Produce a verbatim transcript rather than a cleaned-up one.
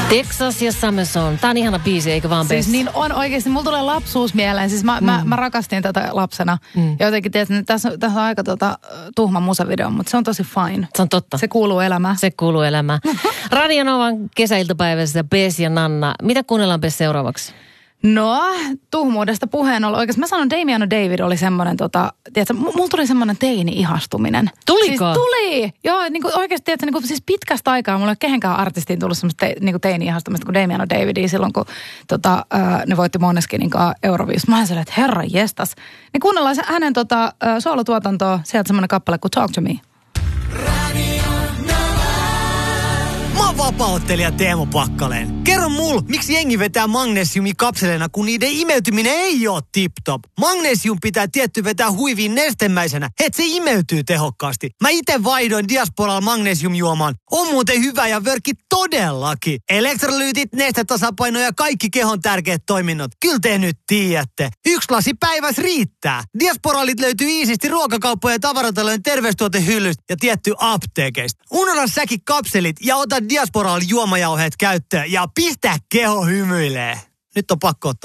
Texas ja Summerson. Tää on ihana biisi, eikä vaan Siis best. niin on oikeasti. Mulla tulee lapsuus mieleen. Siis mä, mm. mä, mä rakastin tätä lapsena. Mm. Ja jotenkin tiedät, että tässä, tässä on aika tota, tuhma musavideo, mutta se on tosi fine. Se on totta. Se kuuluu elämään. Se kuuluu elämään. Radio Novan kesäiltapäivässä Bes ja Nanna. Mitä kuunnellaan Bes seuraavaksi? No, tuhmuudesta puheen ollen. Oikeasti mä sanon, Damian David oli semmoinen, tota, tiedätkö, mulla tuli semmoinen teini-ihastuminen. Tuliko? Siis tuli! Joo, niin kuin oikeasti, tiedätkö, niin kuin, siis pitkästä aikaa mulla ei ole kehenkään artistiin tullut semmoista te, niin kuin teini-ihastumista kuin Damian Davidia silloin, kun tota, äh, ne voitti Måneskinin kanssa Euroviisut. Mä olin sellainen, että herra jestas. Niin kuunnellaan se, hänen tota, äh, soolotuotantoa, sieltä semmoinen kappale kuin Talk to Me. Mä oon vapauttelija Teemu Pakkaleen. Kerro mul, miksi jengi vetää magnesiumikapseleina, kun niiden imeytyminen ei oo tip-top. Magnesium pitää tietty vetää huiviin nestemäisenä, et se imeytyy tehokkaasti. Mä ite vaihdoin Diasporalla magnesiumjuomaan. On muuten hyvä ja vörkki todellakin. Elektrolyytit, nestetasapaino ja kaikki kehon tärkeät toiminnot. Kyllä te nyt tiedätte. Yksi lasi päivässä riittää. Diasporalit löytyy iisisti ruokakauppojen ja tavaratalojen terveystuotehyllystä ja tietty apteekeista. Unohda säkin kapselit ja ota Diasporalla juomajauheet käyttöön ja pistä keho hymyilee. Nyt on pakko ottaa